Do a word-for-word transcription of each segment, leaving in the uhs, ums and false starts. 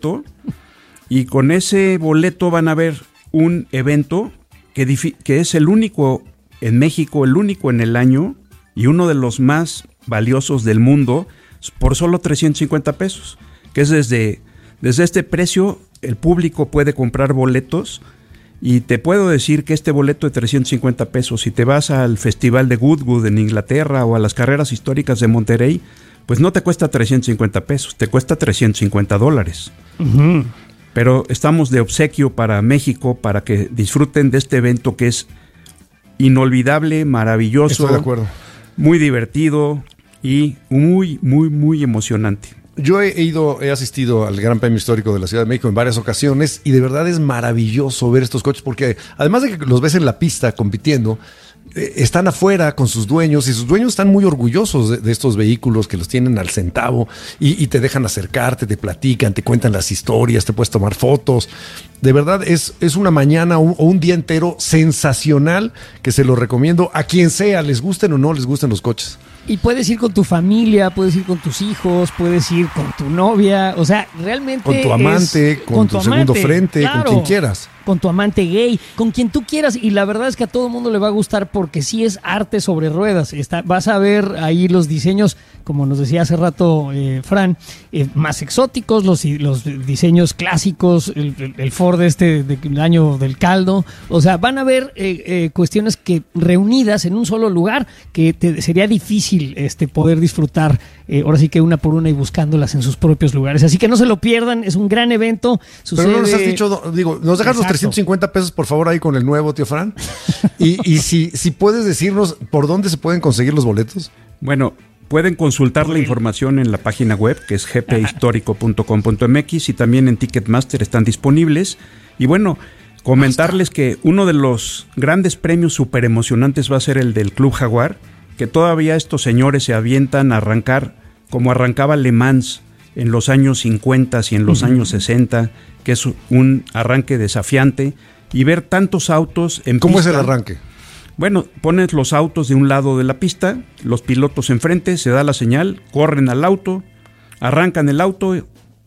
y con ese boleto van a ver un evento que, difi- que es el único en México, el único en el año y uno de los más valiosos del mundo por solo trescientos cincuenta pesos, que es desde, desde este precio el público puede comprar boletos. Y te puedo decir que este boleto de trescientos cincuenta pesos, si te vas al Festival de Goodwood en Inglaterra o a las carreras históricas de Monterrey, pues no te cuesta trescientos cincuenta pesos, te cuesta trescientos cincuenta dólares. Uh-huh. Pero estamos de obsequio para México, para que disfruten de este evento que es inolvidable, maravilloso. Estoy de acuerdo. Muy divertido y muy, muy, muy emocionante. Yo he ido, he asistido al Gran Premio Histórico de la Ciudad de México en varias ocasiones y de verdad es maravilloso ver estos coches porque además de que los ves en la pista compitiendo, eh, están afuera con sus dueños y sus dueños están muy orgullosos de, de estos vehículos que los tienen al centavo y, y te dejan acercarte, te platican, te cuentan las historias, te puedes tomar fotos. De verdad es, es una mañana o un, un día entero sensacional que se lo recomiendo a quien sea, les gusten o no les gusten los coches. Y puedes ir con tu familia, puedes ir con tus hijos, puedes ir con tu novia, o sea, realmente con tu amante, es, con, con tu, tu segundo amante, frente, claro, con quien quieras. Con tu amante gay, con quien tú quieras, y la verdad es que a todo el mundo le va a gustar porque sí es arte sobre ruedas. Está, vas a ver ahí los diseños, como nos decía hace rato eh, Fran, eh, más exóticos, los, los diseños clásicos, el, el Ford este del año del caldo, o sea, van a ver eh, eh, cuestiones que reunidas en un solo lugar que te, sería difícil este, poder disfrutar, eh, ahora sí que una por una y buscándolas en sus propios lugares. Así que no se lo pierdan, es un gran evento. Sucede... Pero no nos has dicho, digo, nos dejas los trescientos cincuenta pesos por favor ahí con el nuevo, tío Fran. Y, y si, si puedes decirnos por dónde se pueden conseguir los boletos. Bueno, pueden consultar la información en la página web que es g p histórico punto com punto m x y también en Ticketmaster están disponibles. Y bueno, comentarles que uno de los grandes premios súper emocionantes va a ser el del Club Jaguar, que todavía estos señores se avientan a arrancar como arrancaba Le Mans en los años cincuenta y en los uh-huh. años sesenta, que es un arranque desafiante, y ver tantos autos en ¿Cómo pista. es el arranque? Bueno, pones los autos de un lado de la pista, los pilotos enfrente, se da la señal, corren al auto, arrancan el auto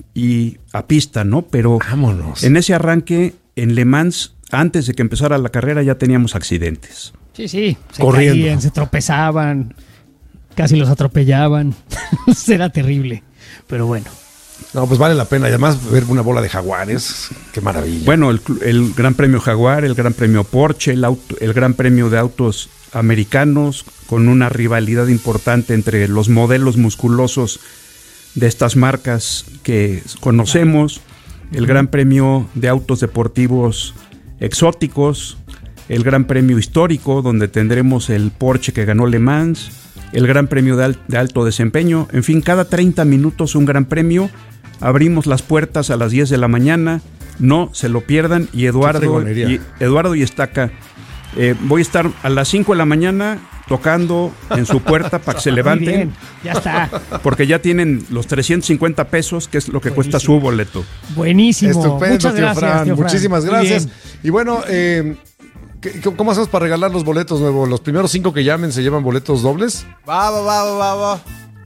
y a pista, ¿no? Pero vámonos. En ese arranque, en Le Mans, antes de que empezara la carrera, ya teníamos accidentes. Sí, sí, se corriendo. Caían, se tropezaban, casi los atropellaban. Era terrible, pero bueno. No, pues vale la pena. Y además ver una bola de jaguares, qué maravilla. Bueno, el, el Gran Premio Jaguar, el Gran Premio Porsche, el, auto, el Gran Premio de autos americanos, con una rivalidad importante entre los modelos musculosos de estas marcas que conocemos, el Gran Premio de autos deportivos exóticos, el Gran Premio histórico, donde tendremos el Porsche que ganó Le Mans, el Gran Premio de, al, de alto desempeño, en fin, cada treinta minutos un Gran Premio. Abrimos las puertas a las diez de la mañana, no se lo pierdan. Y Eduardo y, Eduardo y Estaca, eh, voy a estar a las cinco de la mañana tocando en su puerta para que se levanten. Muy bien, ya está. Porque ya tienen los trescientos cincuenta pesos, que es lo que Buenísimo. Cuesta su boleto. Buenísimo. Estupendo, Muchas tío gracias, Fran. tío Fran. Muchísimas gracias. Y bueno, eh, ¿cómo hacemos para regalar los boletos nuevos? ¿Los primeros cinco que llamen se llevan boletos dobles? Va, va, va, va, va.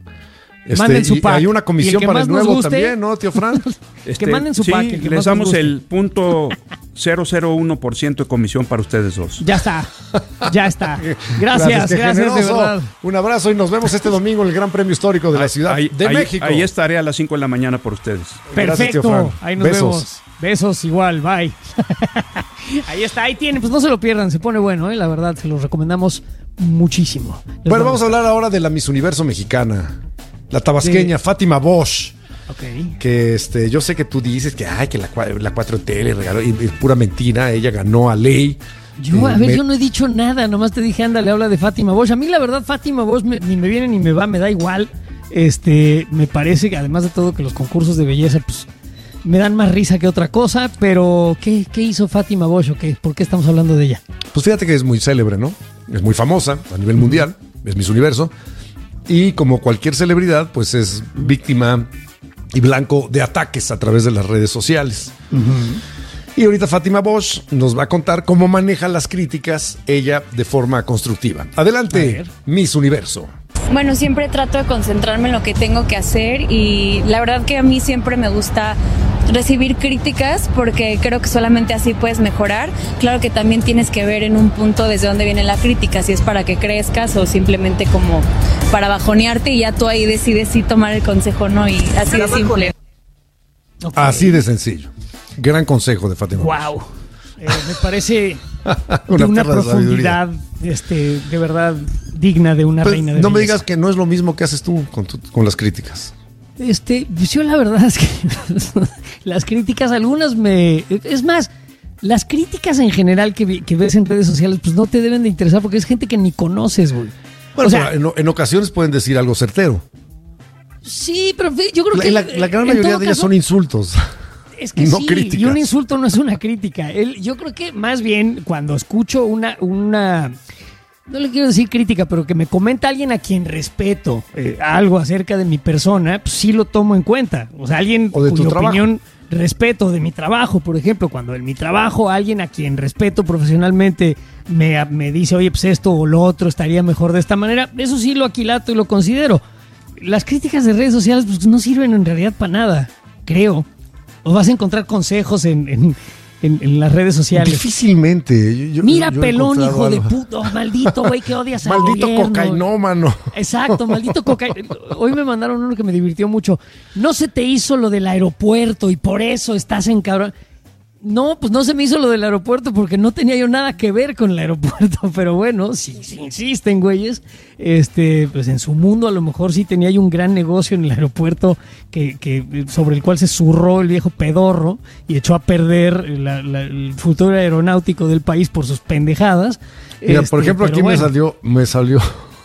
Este, manden su pack. Hay una comisión el para el nuevo guste, también, ¿no, tío Fran? Este, que manden su sí, pack. El que les más damos guste. el punto cero cero uno por ciento de comisión para ustedes dos. Ya está, ya está. Gracias, gracias, gracias de verdad. Un abrazo y nos vemos este domingo en el Gran Premio Histórico de la Ciudad ahí, de ahí, México. Ahí estaré a las cinco de la mañana por ustedes. Perfecto, Gracias, ahí nos Besos. vemos. Besos igual, bye. Ahí está, ahí tienen, pues no se lo pierdan, se pone bueno, ¿eh? La verdad, se los recomendamos muchísimo. Les bueno, vamos a hablar ahora de la Miss Universo mexicana, la tabasqueña de... Fátima Bosch. Okay. Que este, yo sé que tú dices que ay, que la, la cuatro T le regaló, y es pura mentira, ella ganó a ley. Yo, eh, a ver, me... yo no he dicho nada, nomás te dije, ándale, habla de Fátima Bosch. A mí la verdad, Fátima Bosch me, ni me viene ni me va, me da igual. Este, me parece que además de todo que los concursos de belleza, pues, me dan más risa que otra cosa, pero ¿qué, qué hizo Fátima Bosch o qué? ¿Por qué estamos hablando de ella? Pues fíjate que es muy célebre, ¿no? Es muy famosa a nivel mundial, es Miss Universo, y como cualquier celebridad, pues es víctima y blanco de ataques a través de las redes sociales. Uh-huh. Y ahorita Fátima Bosch nos va a contar cómo maneja las críticas ella de forma constructiva. Adelante, Miss Universo. Bueno, siempre trato de concentrarme en lo que tengo que hacer y la verdad que a mí siempre me gusta recibir críticas, porque creo que solamente así puedes mejorar. Claro que también tienes que ver en un punto desde dónde viene la crítica, si es para que crezcas o simplemente como para bajonearte y ya tú ahí decides si tomar el consejo o no, y así de simple. Okay. Así de sencillo. Gran consejo de Fátima. Wow. Eh, me parece una de una profundidad de, este, de verdad digna de una pues, reina de no belleza. me digas que no es lo mismo que haces tú con, tu, con las críticas. Este, yo la verdad es que las críticas, algunas me... Es más, las críticas en general que, que ves en redes sociales, pues no te deben de interesar porque es gente que ni conoces, güey. Bueno, o sea, en, en ocasiones pueden decir algo certero. Sí, pero yo creo la, que... La, la gran mayoría de ellas son insultos. Es que no sí, críticas. Y un insulto no es una crítica. El, yo creo que más bien cuando escucho una... una no le quiero decir crítica, pero que me comenta alguien a quien respeto eh, algo acerca de mi persona, pues sí lo tomo en cuenta. O sea, alguien o de cuya tu opinión respeto de mi trabajo, por ejemplo, cuando en mi trabajo alguien a quien respeto profesionalmente me, me dice, oye, pues esto o lo otro estaría mejor de esta manera, eso sí lo aquilato y lo considero. Las críticas de redes sociales pues no sirven en realidad para nada, creo. O vas a encontrar consejos en... en En, en las redes sociales. Difícilmente. Yo, Mira, yo pelón, hijo algo. de puto, maldito güey que odias al Maldito gobierno. cocainómano. Exacto, maldito cocainómano. Hoy me mandaron uno que me divirtió mucho. No se te hizo lo del aeropuerto y por eso estás en cabrón. No, pues no se me hizo lo del aeropuerto porque no tenía yo nada que ver con el aeropuerto, pero bueno, si sí, sí insisten, güeyes, este, pues en su mundo a lo mejor sí tenía yo un gran negocio en el aeropuerto que, que sobre el cual se zurró el viejo pedorro y echó a perder la, la, el futuro aeronáutico del país por sus pendejadas. Mira, este, por ejemplo, aquí bueno. me salió, me salió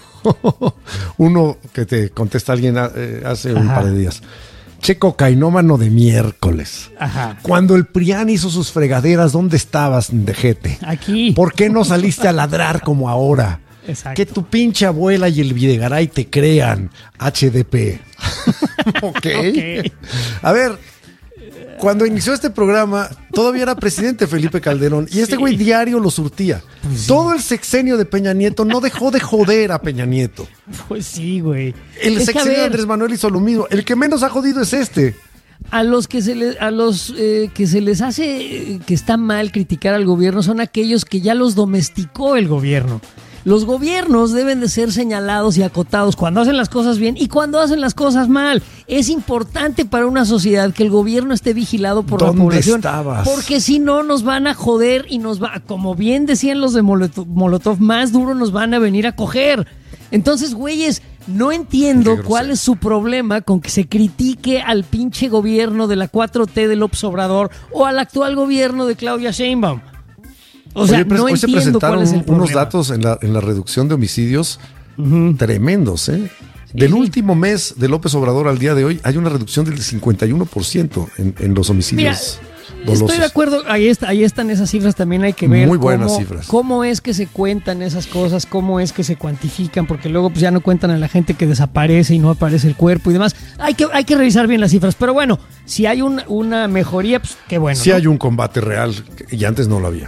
uno que te contesta alguien hace Ajá. un par de días. Che cocainómano de miércoles. Ajá. Cuando el Prián hizo sus fregaderas, ¿dónde estabas, ndejete? Aquí. ¿Por qué no saliste a ladrar como ahora? Exacto. Que tu pinche abuela y el Videgaray te crean. H D P. Okay. ok. A ver, cuando inició este programa, todavía era presidente Felipe Calderón y este güey sí. diario lo surtía. Pues sí. Todo el sexenio de Peña Nieto no dejó de joder a Peña Nieto. Pues sí, güey. El es sexenio de Andrés Manuel hizo lo mismo. El que menos ha jodido es este. A los que se les, a los eh, que se les hace eh, que está mal criticar al gobierno son aquellos que ya los domesticó el gobierno. Los gobiernos deben de ser señalados y acotados cuando hacen las cosas bien y cuando hacen las cosas mal. Es importante para una sociedad que el gobierno esté vigilado por la población. ¿Dónde estabas? Porque si no nos van a joder y nos va, como bien decían los de Molotov, Molotov, más duro nos van a venir a coger. Entonces, güeyes, no entiendo cuál es su problema con que se critique al pinche gobierno de la cuatro T de López Obrador o al actual gobierno de Claudia Sheinbaum. O sea, Oye, no hoy entiendo se presentaron cuál es el unos problema. datos en la, en la reducción de homicidios uh-huh. tremendos, ¿eh? Del sí. último mes de López Obrador al día de hoy hay una reducción del cincuenta y uno por ciento en, en los homicidios Mira, dolosos. Estoy de acuerdo, ahí, está, ahí están esas cifras, también hay que ver Muy buenas cómo, cifras. cómo es que se cuentan esas cosas, cómo es que se cuantifican, porque luego pues ya no cuentan a la gente que desaparece y no aparece el cuerpo y demás. Hay que, hay que revisar bien las cifras, pero bueno, si hay un, una mejoría, pues qué bueno. Si ¿no? hay un combate real y antes no lo había.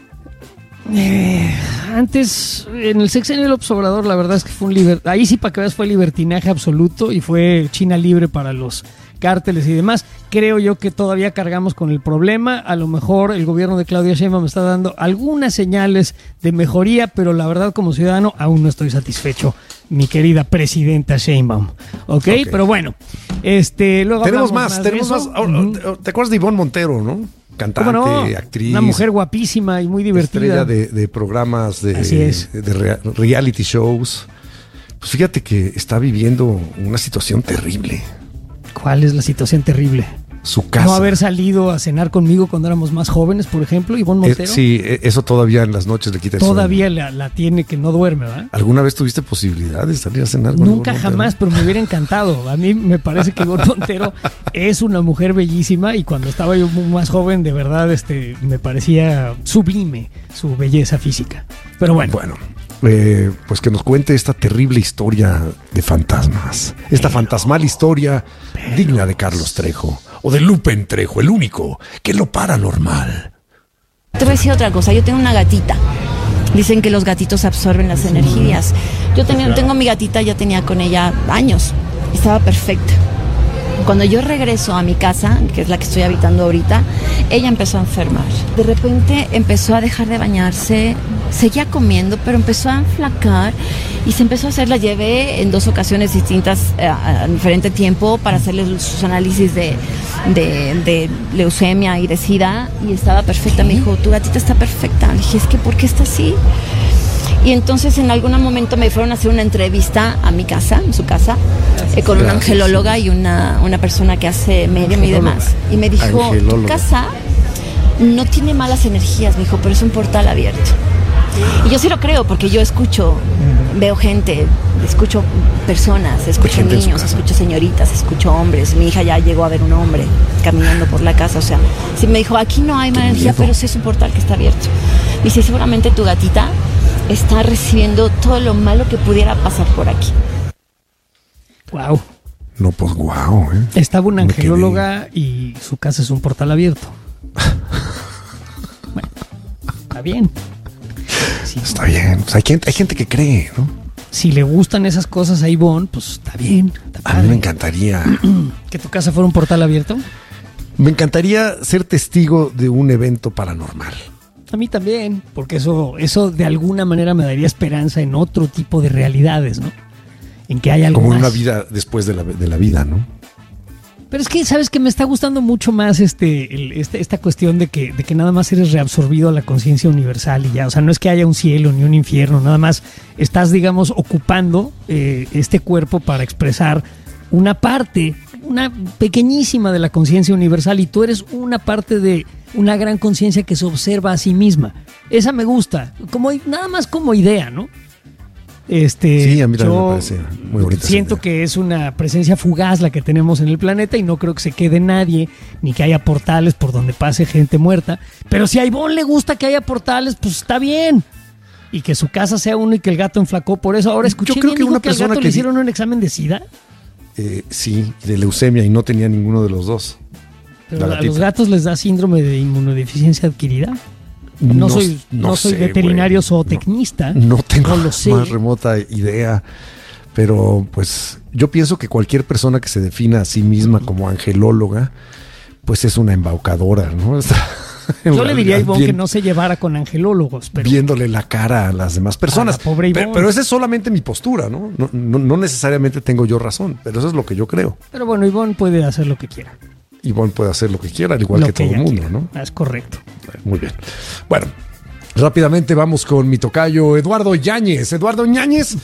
Eh, antes, en el sexenio de López Obrador, la verdad es que fue un liber... ahí sí, para que veas, fue libertinaje absoluto y fue China libre para los cárteles y demás. Creo yo que todavía cargamos con el problema. A lo mejor el gobierno de Claudia Sheinbaum me está dando algunas señales de mejoría, pero la verdad, como ciudadano, aún no estoy satisfecho, mi querida presidenta Sheinbaum. ¿Ok? okay. Pero bueno, este, luego tenemos más, más tenemos más. Uh-huh. ¿Te acuerdas de Ivonne Montero, no? Cantante, no? actriz. Una mujer guapísima y muy divertida. Estrella de, de programas de, Así es. de rea- reality shows. Pues fíjate que está viviendo una situación terrible. ¿Cuál es la situación terrible? Su casa. No haber salido a cenar conmigo cuando éramos más jóvenes, por ejemplo, Ivonne Montero. Eh, sí, eso todavía en las noches le quita el Todavía sueño. la, la tiene que no duerme, ¿verdad? ¿Alguna vez tuviste posibilidad de salir a cenar con Nunca Ivonne jamás, Montero? pero me hubiera encantado. A mí me parece que Ivonne Montero es una mujer bellísima y cuando estaba yo más joven, de verdad, este, me parecía sublime su belleza física. Pero bueno. Bueno. Eh, pues que nos cuente esta terrible historia de fantasmas. Esta pero, fantasmal historia pero, digna de Carlos Trejo o de Lupen Trejo, el único que es lo paranormal. Te voy a decir otra cosa, yo tengo una gatita. Dicen que los gatitos absorben las energías. Yo tenía, tengo mi gatita, ya tenía con ella años. Estaba perfecta. Cuando yo regreso a mi casa, que es la que estoy habitando ahorita, ella empezó a enfermar. De repente empezó a dejar de bañarse, seguía comiendo, pero empezó a enflacar y se empezó a hacer, la llevé en dos ocasiones distintas eh, a diferente tiempo para hacerle sus análisis de, de, de leucemia y de SIDA y estaba perfecta. Me dijo, tu gatita está perfecta. Le dije, es que ¿por qué está así? Y entonces en algún momento me fueron a hacer una entrevista a mi casa, en su casa, eh, con una angelóloga y una, una persona que hace medium y demás. Y me dijo, Angelóloga. Tu casa no tiene malas energías, me dijo, pero es un portal abierto. Y yo sí lo creo, porque yo escucho, veo gente, escucho personas, escucho Gente en su niños, casa. escucho señoritas, escucho hombres. Mi hija ya llegó a ver un hombre caminando por la casa, o sea, sí me dijo, aquí no hay mala energía, miedo. pero sí es un portal que está abierto. Dice, seguramente tu gatita está recibiendo todo lo malo que pudiera pasar por aquí. Wow. No, pues guau, ¿eh? Estaba una Me quedé- angelóloga y su casa es un portal abierto. Bueno, está bien. Sí, Está bien. O sea, hay, gente, hay gente que cree, ¿no? si le gustan esas cosas a Ivonne, pues está bien. Está A mí padre. me encantaría. ¿Que tu casa fuera un portal abierto? Me encantaría ser testigo de un evento paranormal. A mí también, porque eso, eso de alguna manera me daría esperanza en otro tipo de realidades, ¿no? En que hay algo Como más. una vida después de la, de la vida, ¿no? Pero es que, ¿sabes que me está gustando mucho más este, el- este- esta cuestión de que, de que nada más eres reabsorbido a la conciencia universal y ya? O sea, no es que haya un cielo ni un infierno, nada más estás, digamos, ocupando eh, este cuerpo para expresar una parte, una pequeñísima de la conciencia universal, y tú eres una parte de una gran conciencia que se observa a sí misma. Esa me gusta, como nada más como idea, ¿no? Este, Sí, a mí también yo me parece muy bonita esa siento idea. que es una presencia fugaz la que tenemos en el planeta y no creo que se quede nadie, ni que haya portales por donde pase gente muerta. Pero si a Ivonne le gusta que haya portales, pues está bien. Y que su casa sea uno y que el gato enflacó por eso. Ahora escuché Yo creo bien, que dijo una que al persona gato que le di- hicieron un examen de SIDA. Eh, sí, de leucemia y no tenía ninguno de los dos. Pero La a los gatita. gatos les da síndrome de inmunodeficiencia adquirida. No, No soy, no no soy sé, veterinario güey. zootecnista. No tengo no la lo sé. más remota idea, pero pues yo pienso que cualquier persona que se defina a sí misma como angelóloga, pues es una embaucadora, ¿no? Está, en Yo le diría a realidad, Ivonne bien- que no se llevara con angelólogos, pero viéndole la cara a las demás personas. A la pobre Pe- Ivonne. pero, esa es solamente mi postura, ¿no? No, no- no necesariamente tengo yo razón, pero eso es lo que yo creo. pero bueno, Ivonne puede hacer lo que quiera. Ivonne puede hacer lo que quiera, al igual Lo que, todo el ella mundo, quiera. ¿no? Ah, es correcto. Muy bien. Bueno, rápidamente vamos con mi tocayo Eduardo Yáñez. Eduardo Yáñez,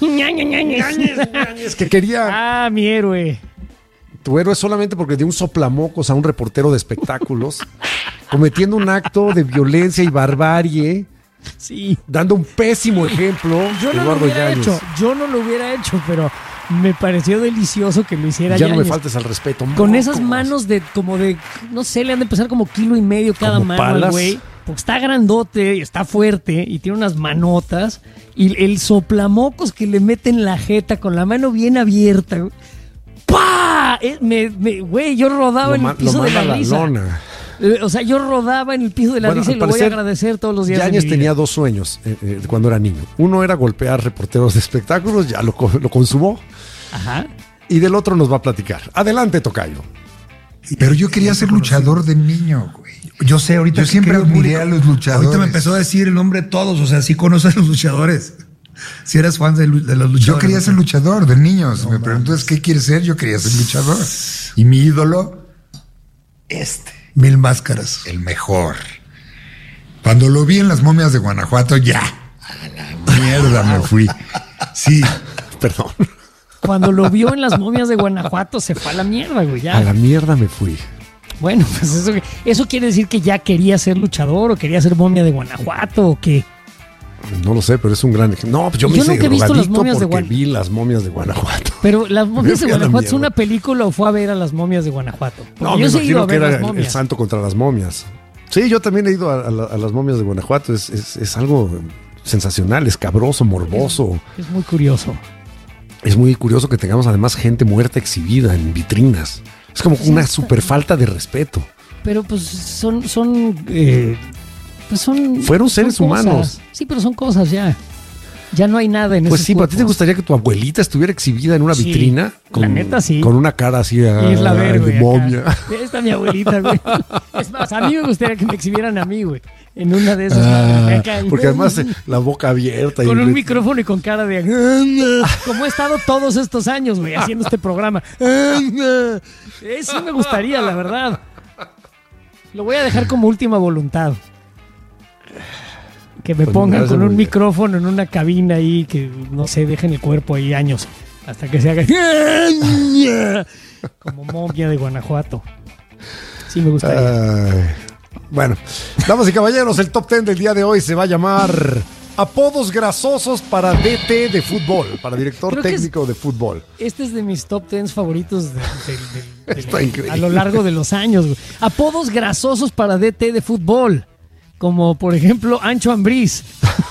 Yáñez, que quería Ah, mi héroe. tu héroe solamente porque dio un soplamocos a un reportero de espectáculos, cometiendo un acto de violencia y barbarie, Sí. dando un pésimo ejemplo. Yo no Eduardo lo hubiera Yáñez. hecho. Yo no lo hubiera hecho, pero me pareció delicioso que lo hiciera Ya no me Yáñez. faltes al respeto. Con esas mocos. manos de como de, no sé, le han de pesar como kilo y medio cada Como mano al palas. güey. Porque está grandote, y está fuerte y tiene unas manotas. Y el soplamocos que le mete en la jeta con la mano bien abierta. güey. ¡Pah! Eh, me, me- güey, yo rodaba Lo, en ma- el piso lo de manda la a la risa. lona. Eh, O sea, yo rodaba en el piso de la Bueno, risa y al lo voy a parecer, agradecer todos los días. de Yáñez mi vida. tenía dos sueños eh, eh, cuando era niño. Uno era golpear reporteros de espectáculos, ya lo, co- lo consumó. Ajá. Y del otro nos va a platicar. Adelante, tocayo. Pero yo quería ser luchador de niño, güey. Yo sé, ahorita Yo que siempre creo admiré público- a los luchadores. Ahorita me empezó a decir el nombre de todos, o sea, sí conoces a los luchadores. Si eres fan de, lu- de los luchadores. Yo quería ser luchador de niños. No Me mames. preguntó, ¿qué quieres ser? Yo quería ser luchador. Y mi ídolo, este, Mil máscaras. el mejor. Cuando lo vi en las momias de Guanajuato, ya, a la mierda me fui. Sí, Perdón. Cuando lo vio en las momias de Guanajuato, se fue a la mierda, güey. Ya. A la mierda me fui. Bueno, pues eso, eso quiere decir que ya quería ser luchador o quería ser momia de Guanajuato o qué. No lo sé, pero es un gran ejemplo. No, pues yo me Yo hice nunca he visto las drogadicto momias de porque Guan- vi las momias de Guanajuato. Pero las momias de Me fui a la Guanajuato es mierda. una película o fue a ver a las momias de Guanajuato. Porque No, yo me sí he ido imagino a que ver era las el, el momias. santo contra las momias. Sí, yo también he ido a, a la- a las momias de Guanajuato. Es, es- es algo sensacional, escabroso, morboso. Es muy curioso. Es muy curioso que tengamos además gente muerta exhibida en vitrinas. Es como una super falta de respeto. Pero pues son, son, eh, pues son. Fueron son seres cosas. humanos. Sí, pero son cosas ya. Ya no hay nada en Pues esos sí, ¿pero a ti te cuerpos. gustaría que tu abuelita estuviera exhibida en una Sí, vitrina? la neta, sí. Con una cara así ah, Irla a ver, de güey, acá. momia. Ahí está mi abuelita, güey. Es más, a mí me gustaría que me exhibieran a mí, güey. En una de esas. Ah, acá, porque además eh, la boca abierta. con y un micrófono y con cara de... Como he estado todos estos años, güey, haciendo este programa. Eh, sí me gustaría, la verdad. Lo voy a dejar como última voluntad. Que me Pues pongan me parece con muy un bien. micrófono en una cabina ahí, que no sé, dejen el cuerpo ahí años. Hasta que se haga... Como momia de Guanajuato. Sí me gustaría. Ay. Bueno, damas y caballeros, el top ten del día de hoy se va a llamar apodos grasosos para D T de fútbol, para director Creo que es- técnico de fútbol. Este es de mis top ten favoritos de- de- de- de- Está de- increíble. a lo largo de los años. Güey. Apodos grasosos para D T de fútbol. Como por ejemplo Ancho Ambriz.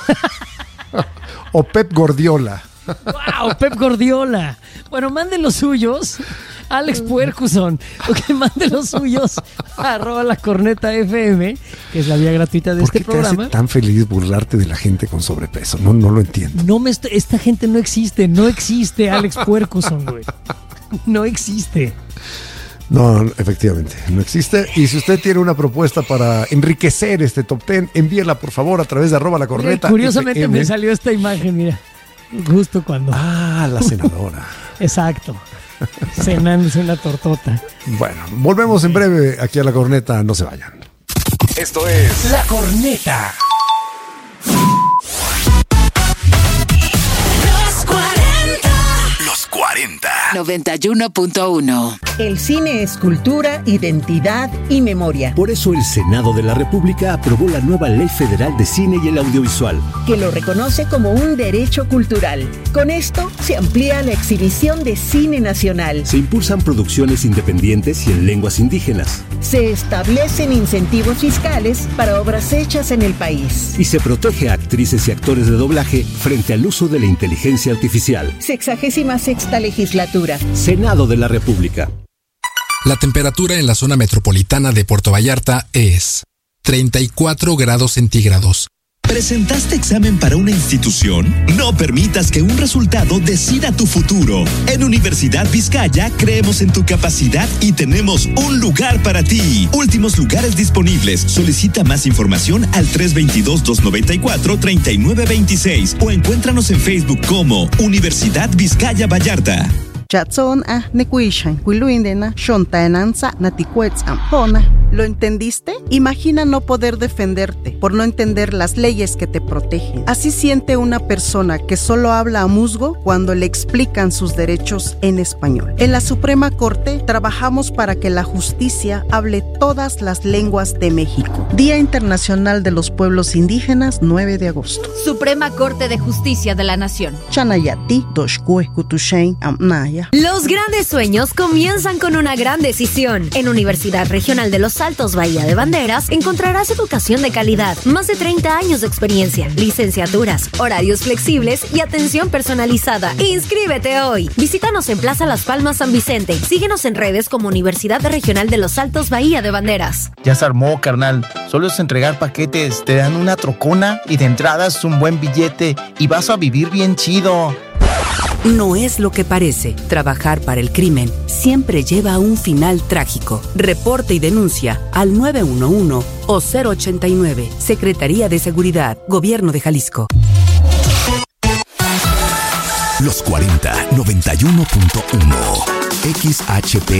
O Pep Guardiola. ¡Wow! Pep Guardiola. Bueno, manden los suyos. Alex Puercuson. O que manden los suyos. Arroba la corneta F M, que es la vía gratuita de ¿Por este qué te programa. hace tan feliz burlarte de la gente con sobrepeso? No, no lo entiendo. No me estoy- esta gente no existe. No existe Alex Puercuson, güey. No existe. No, no, efectivamente, no existe. Y si usted tiene una propuesta para enriquecer este top ten, envíela por favor a través de arroba la Mira, corneta. curiosamente F M. me salió esta imagen, mira. Justo cuando. Ah, la senadora. Exacto. Cenándose una tortota. Bueno, volvemos en breve aquí a la corneta, no se vayan. Esto es La corneta. Los cuarenta. Los cuarenta. noventa y uno punto uno. El cine es cultura, identidad y memoria, Por eso el Senado de la República aprobó la nueva Ley Federal de Cine y el Audiovisual. que lo reconoce como un derecho cultural. Con esto se amplía la exhibición de cine nacional. Se impulsan producciones independientes y en lenguas indígenas. Se establecen incentivos fiscales para obras hechas en el país. Y se protege a actrices y actores de doblaje frente al uso de la inteligencia artificial. Sexagésima sexta legislatura. Senado de la República. La temperatura en la zona metropolitana de Puerto Vallarta es treinta y cuatro grados centígrados. ¿Presentaste examen para una institución? No permitas que un resultado decida tu futuro. En Universidad Vizcaya creemos en tu capacidad y tenemos un lugar para ti. Últimos lugares disponibles. Solicita más información al tres dos dos, dos nueve cuatro, tres nueve dos seis o encuéntranos en Facebook como Universidad Vizcaya Vallarta. Chatson a nekuishan kuiluindena shontaenanza naticuetz ampona. ¿Lo entendiste? Imagina no poder defenderte por no entender las leyes que te protegen. Así siente una persona que solo habla a musgo cuando le explican sus derechos en español. En la Suprema Corte trabajamos para que la justicia hable todas las lenguas de México. Día Internacional de los Pueblos Indígenas, nueve de agosto. Suprema Corte de Justicia de la Nación. Chanayati, Doshkue, Kutushain, Amnaya. Los grandes sueños comienzan con una gran decisión. En Universidad Regional de Los Altos Bahía de Banderas encontrarás educación de calidad, más de treinta años de experiencia, licenciaturas, horarios flexibles y atención personalizada. ¡Inscríbete hoy! Visítanos en Plaza Las Palmas San Vicente. Síguenos en redes como Universidad Regional de Los Altos Bahía de Banderas. Ya se armó, carnal. Solo es entregar paquetes, te dan una trocona y de entrada es un buen billete y vas a vivir bien chido. No es lo que parece. Trabajar para el crimen siempre lleva a un final trágico. Reporte y denuncia al nueve uno uno o cero ochenta y nueve. Secretaría de Seguridad, Gobierno de Jalisco. Los cuarenta, noventa y uno punto uno. X H P